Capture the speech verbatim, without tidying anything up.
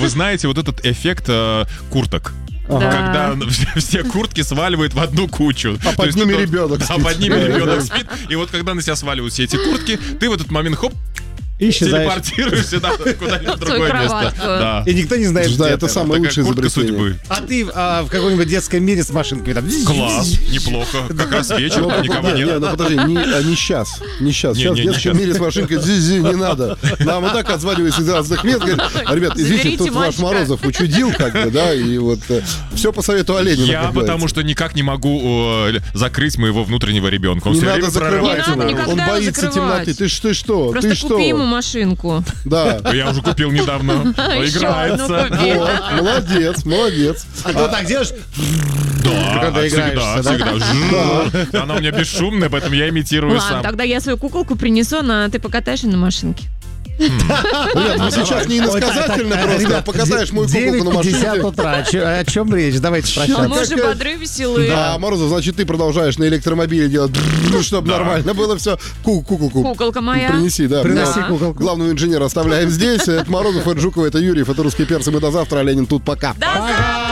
вы знаете вот этот эффект э, курток. Ага. Когда все, все куртки сваливают в одну кучу. А под ними ребенок Да, спит. под ними ребенок спит. И вот когда на себя сваливают все эти куртки, ты в этот момент, хоп, Исчезаешь. телепортируешься да, куда-нибудь в другое место. кроватку. Да. И никто не знает, Да, где это ты. самое Такая лучшее куртка изобретение. судьбы. А ты а, в каком-нибудь детском мире с машинками там... Класс, неплохо. Как раз вечер, Ну, никого не, не, нет. ну подожди, не, а не сейчас. Не сейчас. Не, Сейчас не, в не детском щас. мире с машинкой зи-зи, не надо. Нам и так отзваниваются из разных мест. Говорят, ребят, извините, Заберите тут ваш мальчика. Морозов учудил, как бы, да, и вот все по совету Оленина. Я как потому говорится. что никак не могу э, закрыть моего внутреннего ребенка. Он Не все надо время закрывать прорывается. Не надо его. никогда Он его боится закрывать. темноты. Ты, ж- ты что? Просто ты что? купи ему машинку. Да. Я уже купил недавно. Еще одну Играется. купи. Вот, молодец, молодец. А ты вот так делаешь? Да, Когда играешься, всегда, да? всегда. Жжж. Она у меня бесшумная, поэтому я имитирую Ладно, сам. тогда я свою куколку принесу, на ты покатаешь ее на машинке. Ребят, ну сейчас не иносказательно Ой, так, так, просто. ребят, Покатаешь мою куколку на девять пятьдесят машинке. утра. О чё- О чем речь? Давайте А прощаться. мы же какая- бодрые, веселые. Да, Морозов, значит, ты продолжаешь на электромобиле делать, ну, чтобы нормально было все. Куколку. Куколка моя. Принеси, да. Приноси Да. куколку. Главного инженера оставляем здесь. Это Морозов, это Жукова, это Юрьев, это «Русский перц». И мы до завтра, Ленин тут, пока. До завтра!